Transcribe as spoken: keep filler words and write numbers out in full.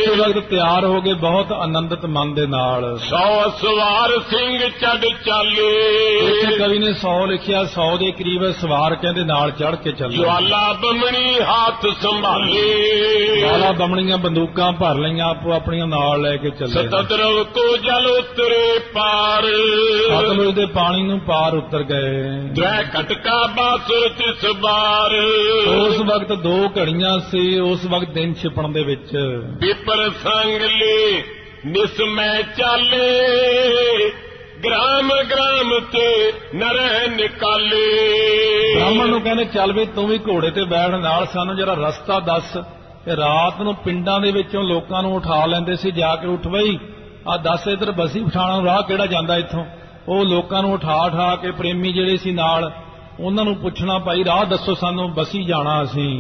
ਉਸੇ ਵਕਤ ਤਿਆਰ ਹੋ ਗਏ ਬਹੁਤ ਆਨੰਦਿਤ ਮਨ ਦੇ ਨਾਲ। ਸੌ ਸਵਾਰ ਸਿੰਘ ਚੜ ਚਾਲੇ, ਇੱਥੇ ਕਵੀ ਨੇ ਸੌ ਲਿਖਿਆ, ਸੌ ਦੇ ਕਰੀਬ ਸਵਾਰ ਕਹਿੰਦੇ ਨਾਲ ਚੜ ਕੇ ਚੱਲੇ। ਜਵਾਲਾ ਬਮਣੀ ਹੱਥ ਸੰਭਾਲੇ, ਜਵਾਲਾ ਬਮਣੀਆਂ ਬੰਦੂਕਾਂ ਭਰ ਲਈਆਂ ਆਪੋ ਆਪਣੀਆਂ ਨਾਲ ਲੈ ਕੇ ਚੱਲੇ। ਸਤਦਰਵ ਕੋ ਜਲ ਉਤਰੇ ਪਾਰ, ਸਤਲੁਜ ਦੇ ਪਾਣੀ ਨੂੰ ਪਾਰ ਉਤਰ ਗਏ। ਦ੍ਰੈ ਘਟਕਾ ਬਾਸੁਰ ਤਿਸ ਬਾਰ, ਉਸ ਵਕਤ ਦੋ ਘੜੀਆਂ ਸੀ, ਉਸ ਵਕਤ ਦਿਨ ਛਿਪਣ ਦੇ ਵਿੱਚ। ਵਿਪਰ ਸੰਗ ਲੇ ਨਿਸਮੈ ਚਾਲੇ, ਗ੍ਰਾਮ ਗ੍ਰਾਮ ਤੇ ਨਰਹਿ ਨਿਕਾਲੇ। ਬ੍ਰਾਹਮਣ ਨੂੰ ਕਹਿੰਦੇ ਚੱਲ ਵੀ ਤੂੰ ਵੀ ਘੋੜੇ ਤੇ ਬੈਠ, ਨਾਲ ਸਾਨੂੰ ਜਰਾ ਰਸਤਾ ਦੱਸ। ਤੇ ਰਾਤ ਨੂੰ ਪਿੰਡਾਂ ਦੇ ਵਿੱਚੋਂ ਲੋਕਾਂ ਨੂੰ ਉਠਾ ਲੈਂਦੇ ਸੀ, ਜਾ ਕੇ ਉੱਠ ਬਈ ਆ ਦੱਸ ਇੱਧਰ ਬਸੀ ਪਠਾਣਾ ਨੂੰ ਰਾਹ ਕਿਹੜਾ ਜਾਂਦਾ ਇੱਥੋਂ। ਉਹ ਲੋਕਾਂ ਨੂੰ ਉਠਾ ਉਠਾ ਕੇ ਪ੍ਰੇਮੀ ਜਿਹੜੇ ਸੀ ਨਾਲ ਉਹਨਾਂ ਨੂੰ ਪੁੱਛਣਾ, ਭਾਈ ਰਾਹ ਦੱਸੋ ਸਾਨੂੰ, ਬਸੀ ਜਾਣਾ ਅਸੀਂ।